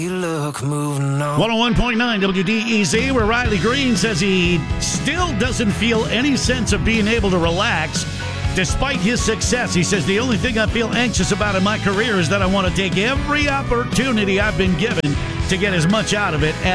Look, moving on. 101.9 WDEZ, where Riley Green says he still doesn't feel any sense of being able to relax despite his success. He says, the only thing I feel anxious about in my career is that I want to take every opportunity I've been given to get as much out of it